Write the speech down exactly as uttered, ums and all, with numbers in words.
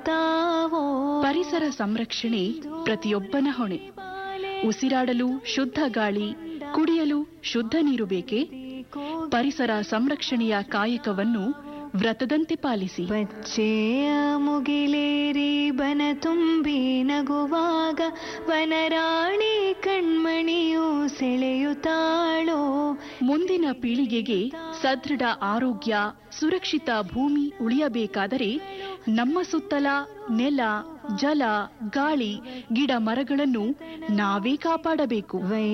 ಪರಿಸರ ಸಂರಕ್ಷಣೆ ಪ್ರತಿಯೊಬ್ಬನ ಹೊಣೆ. ಉಸಿರಾಡಲು ಶುದ್ಧ ಗಾಳಿ, ಕುಡಿಯಲು ಶುದ್ಧ ನೀರು ಬೇಕೆ? ಪರಿಸರ ಸಂರಕ್ಷಣೆಯ ಕಾಯಕವನ್ನು ವ್ರತದಂತೆ ಪಾಲಿಸಿ. ಬಚ್ಚೆಯ ಮುಗಿಲೇರಿ ಬನ ತುಂಬಿ ನಗುವಾಗ ವನರಾಣಿ ಕಣ್ಮಣಿಯು ಸೆಳೆಯುತ್ತಾಳೋ. ಮುಂದಿನ ಪೀಳಿಗೆಗೆ ಸದೃಢ ಆರೋಗ್ಯ, ಸುರಕ್ಷಿತ ಭೂಮಿ ಉಳಿಯಬೇಕಾದರೆ ನಮ್ಮ ಸುತ್ತಲ ನೆಲ, ಜಲ, ಗಾಳಿ, ಗಿಡ ಮರಗಳನ್ನು ನಾವೇ ಕಾಪಾಡಬೇಕು.